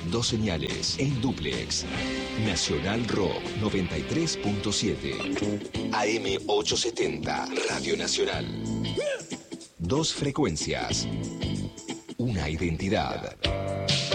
Dos señales en dúplex. Nacional Rock 93.7. AM 870 Radio Nacional. Dos frecuencias. Una identidad.